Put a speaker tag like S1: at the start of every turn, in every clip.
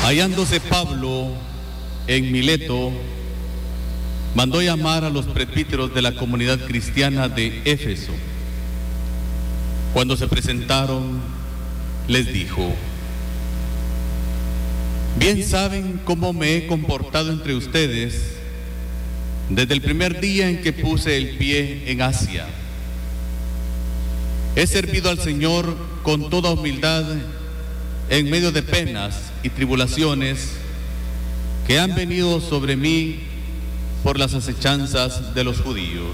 S1: Hallándose Pablo en Mileto, mandó llamar a los presbíteros de la comunidad cristiana de Éfeso. Cuando se presentaron, les dijo: bien saben cómo me he comportado entre ustedes desde el primer día en que puse el pie en Asia. He servido al Señor con toda humildad en medio de penas y tribulaciones que han venido sobre mí por las acechanzas de los judíos.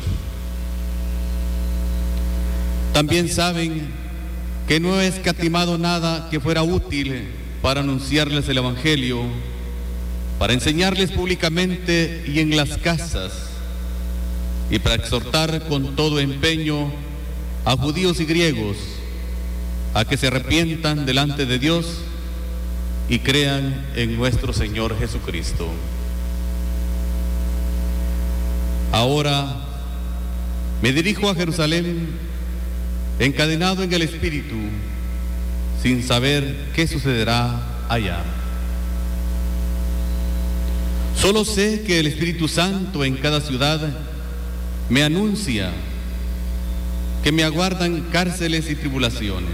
S1: También saben que no he escatimado nada que fuera útil para anunciarles el Evangelio, para enseñarles públicamente y en las casas, y para exhortar con todo empeño a judíos y griegos a que se arrepientan delante de Dios y crean en nuestro Señor Jesucristo. Ahora me dirijo a Jerusalén, encadenado en el Espíritu, sin saber qué sucederá allá. Solo sé que el Espíritu Santo en cada ciudad me anuncia que me aguardan cárceles y tribulaciones.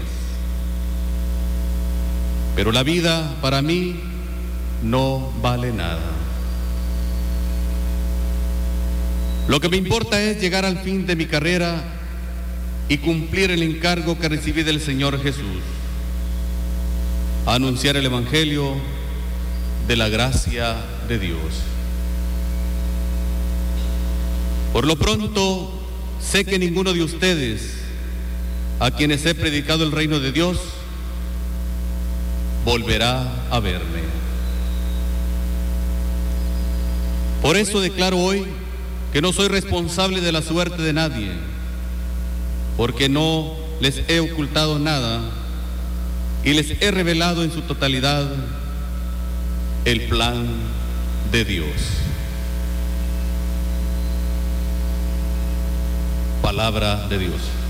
S1: Pero la vida para mí no vale nada. Lo que me importa es llegar al fin de mi carrera y cumplir el encargo que recibí del Señor Jesús: anunciar el Evangelio de la gracia de Dios. Por lo pronto, sé que ninguno de ustedes, a quienes he predicado el reino de Dios, volverá a verme. Por eso declaro hoy que no soy responsable de la suerte de nadie, porque no les he ocultado nada y les he revelado en su totalidad el plan de Dios. Palabra de Dios.